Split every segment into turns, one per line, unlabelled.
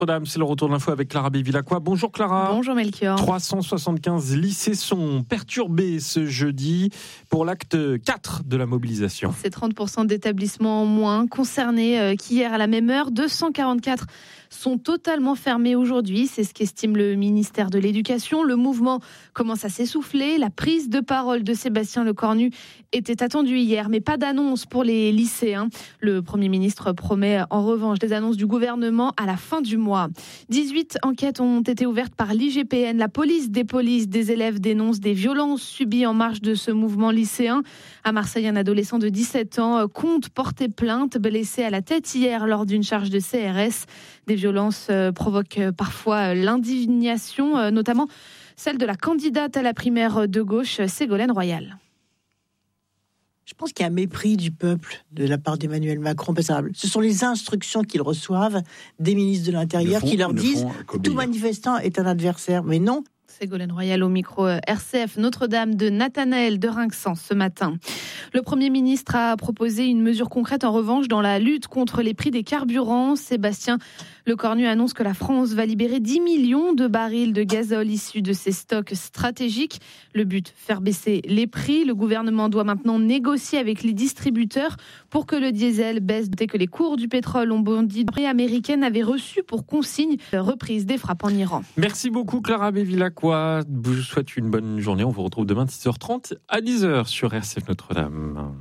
Notre-Dame, c'est le retour de l'info avec Clara Bévilacqua. Bonjour Clara.
Bonjour Melchior.
375 lycées sont perturbés ce jeudi pour l'acte 4 de la mobilisation.
C'est 30% d'établissements en moins concernés qu'hier à la même heure. 244 sont totalement fermés aujourd'hui. C'est ce qu'estime le ministère de l'Éducation. Le mouvement commence à s'essouffler. La prise de parole de Sébastien Lecornu était attendue hier, mais pas d'annonce pour les lycéens. Le Premier ministre promet en revanche des annonces du gouvernement à la fin du mois. 18 enquêtes ont été ouvertes par l'IGPN. La police des polices des élèves dénonce des violences subies en marge de ce mouvement lycéen. À Marseille, un adolescent de 17 ans compte porter plainte, blessé à la tête hier lors d'une charge de CRS. Des violences provoquent parfois l'indignation, notamment celle de la candidate à la primaire de gauche, Ségolène Royal.
Je pense qu'il y a un mépris du peuple de la part d'Emmanuel Macron. Parce que ce sont les instructions qu'ils reçoivent des ministres de l'Intérieur qui leur disent que tout manifestant est un adversaire. Mais non.
Ségolène Royal au micro RCF Notre-Dame de Nathanaël de Rinxan ce matin. Le Premier ministre a proposé une mesure concrète en revanche dans la lutte contre les prix des carburants. Sébastien Lecornu annonce que la France va libérer 10 millions de barils de gazole issus de ses stocks stratégiques. Le but, faire baisser les prix. Le gouvernement doit maintenant négocier avec les distributeurs pour que le diesel baisse dès que les cours du pétrole ont bondi. L'armée américaine avait reçu pour consigne reprise des frappes en Iran.
Merci beaucoup Clara Bévilacqua. Je vous souhaite une bonne journée. On vous retrouve demain 6h30 à 10h sur RCF Notre-Dame.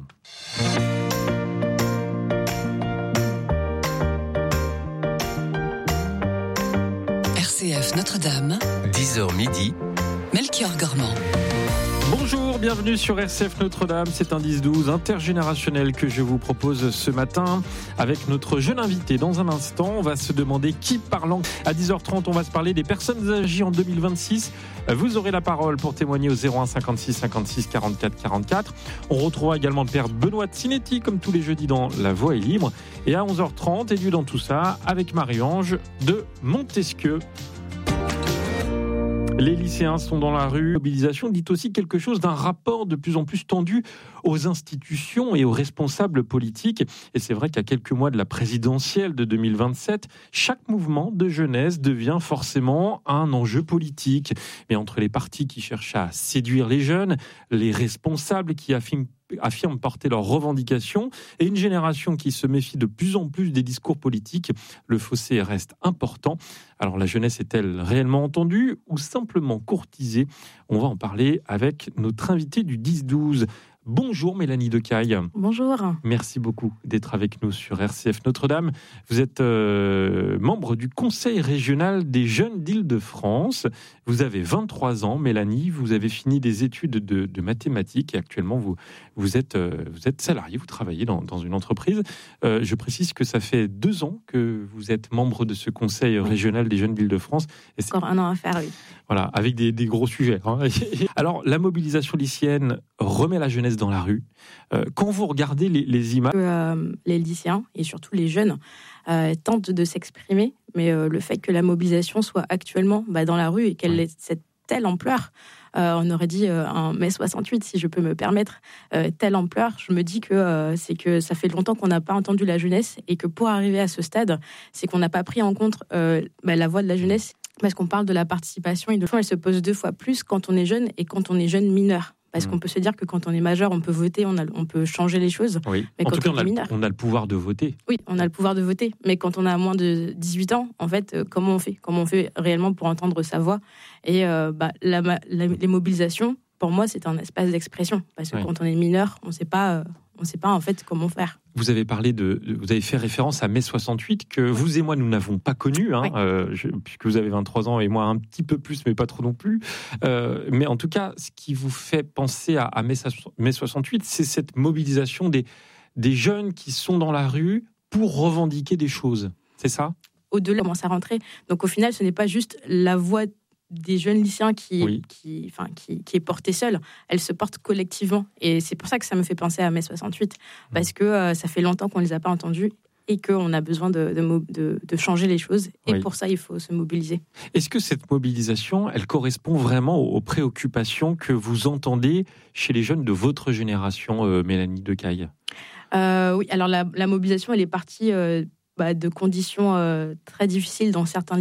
RCF Notre-Dame,
10h midi,
Melchior Gormand.
Bonjour, bienvenue sur RCF Notre-Dame. C'est un 10-12 intergénérationnel que je vous propose ce matin avec notre jeune invité. Dans un instant, on va se demander qui parle. À 10h30, on va se parler des personnes âgées en 2026. Vous aurez la parole pour témoigner au 01 56 56 44 44. On retrouvera également le père Benoît Tsinetti comme tous les jeudis dans La Voix est libre. Et à 11h30, élu dans tout ça avec Marie-Ange de Montesquieu. Les lycéens sont dans la rue. La mobilisation dit aussi quelque chose d'un rapport de plus en plus tendu aux institutions et aux responsables politiques. Et c'est vrai qu'à quelques mois de la présidentielle de 2027, chaque mouvement de jeunesse devient forcément un enjeu politique. Mais entre les partis qui cherchent à séduire les jeunes, les responsables qui affirment porter leurs revendications et une génération qui se méfie de plus en plus des discours politiques, le fossé reste important. Alors la jeunesse est-elle réellement entendue ou simplement courtisée ? On va en parler avec notre invité du 10-12. Bonjour Mélanie Decaille.
Bonjour.
Merci beaucoup d'être avec nous sur RCF Notre-Dame. Vous êtes membre du Conseil régional des jeunes d'Île-de-France. Vous avez 23 ans, Mélanie. Vous avez fini des études de mathématiques et actuellement vous êtes salarié, vous travaillez dans une entreprise. Je précise que ça fait 2 ans que vous êtes membre de ce Conseil régional des jeunes d'Île-de-France. Et c'est
encore 1 an à faire, oui. Voilà,
avec des gros sujets. Alors, la mobilisation lycéenne remet la jeunesse dans la rue. Quand vous regardez les images...
les lycéens et surtout les jeunes tentent de s'exprimer, mais le fait que la mobilisation soit actuellement dans la rue et qu'elle ait cette telle ampleur, on aurait dit un mai 68, si je peux me permettre, telle ampleur, je me dis que c'est que ça fait longtemps qu'on n'a pas entendu la jeunesse et que pour arriver à ce stade, c'est qu'on n'a pas pris en compte la voix de la jeunesse. Parce qu'on parle de la participation et de fond, elle se pose 2 fois plus quand on est jeune et quand on est jeune mineur. Parce qu'on peut se dire que quand on est majeur, on peut voter, on peut changer les choses.
Oui.
Mais
en
quand
tout cas,
on est mineur,
on a le pouvoir de voter.
Oui, on a le pouvoir de voter. Mais quand on a moins de 18 ans, en fait, comment on fait ? Comment on fait réellement pour entendre sa voix ? Et les mobilisations, pour moi, c'est un espace d'expression. Parce que quand on est mineur, on ne sait pas en fait comment faire.
Vous avez fait référence à mai 68 que vous et moi nous n'avons pas connu, puisque vous avez 23 ans et moi un petit peu plus, mais pas trop non plus. Mais en tout cas, ce qui vous fait penser à mai 68, c'est cette mobilisation des jeunes qui sont dans la rue pour revendiquer des choses. C'est ça ?
Au-delà, on commence à rentrer. Donc au final, ce n'est pas juste la voix des jeunes lycéens qui est portée seule, elle se porte collectivement. Et c'est pour ça que ça me fait penser à mai 68, parce que ça fait longtemps qu'on ne les a pas entendus et qu'on a besoin de changer les choses. Et pour ça, il faut se mobiliser.
Est-ce que cette mobilisation, elle correspond vraiment aux préoccupations que vous entendez chez les jeunes de votre génération, Mélanie Decaille ?
Oui, alors la mobilisation, elle est partie de conditions très difficiles dans certains